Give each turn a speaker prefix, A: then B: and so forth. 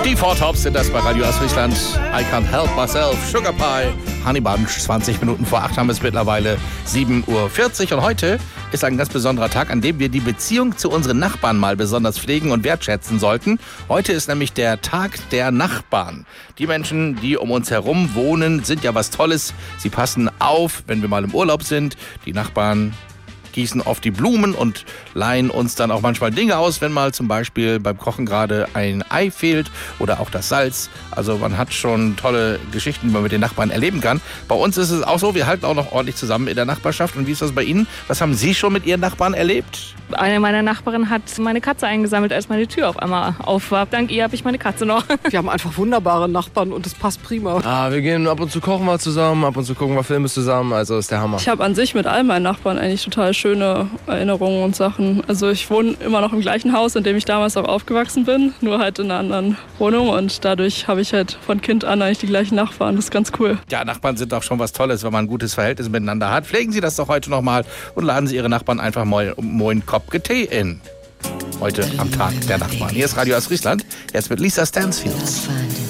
A: Die Four Tops sind das bei Radio Ostfriesland. I Can't Help Myself, Sugar Pie, Honey Bunch. 20 Minuten vor 8 haben es mittlerweile 7:40 Uhr. Und heute ist ein ganz besonderer Tag, an dem wir die Beziehung zu unseren Nachbarn mal besonders pflegen und wertschätzen sollten. Heute ist nämlich der Tag der Nachbarn. Die Menschen, die um uns herum wohnen, sind ja was Tolles. Sie passen auf, wenn wir mal im Urlaub sind. Die Nachbarn gießen oft die Blumen und leihen uns dann auch manchmal Dinge aus, wenn mal zum Beispiel beim Kochen gerade ein Ei fehlt oder auch das Salz. Also man hat schon tolle Geschichten, die man mit den Nachbarn erleben kann. Bei uns ist es auch so, wir halten auch noch ordentlich zusammen in der Nachbarschaft. Und wie ist das bei Ihnen? Was haben Sie schon mit Ihren Nachbarn erlebt?
B: Eine meiner Nachbarinnen hat meine Katze eingesammelt, als meine Tür auf einmal auf war. Dank ihr habe ich meine Katze noch.
C: Wir haben einfach wunderbare Nachbarn und es passt prima.
D: Wir gehen ab und zu kochen mal zusammen, ab und zu gucken wir Filme zusammen, also ist der Hammer.
E: Ich habe an sich mit all meinen Nachbarn eigentlich total schöne Erinnerungen und Sachen. Also ich wohne immer noch im gleichen Haus, in dem ich damals auch aufgewachsen bin, nur halt in einer anderen Wohnung und dadurch habe ich halt von Kind an eigentlich die gleichen Nachbarn. Das ist ganz cool.
A: Ja, Nachbarn sind auch schon was Tolles, wenn man ein gutes Verhältnis miteinander hat. Pflegen Sie das doch heute nochmal und laden Sie Ihre Nachbarn einfach mal einen Kopf Tee in. Heute am Tag der Nachbarn. Hier ist Radio Ostfriesland, jetzt mit Lisa Stansfield.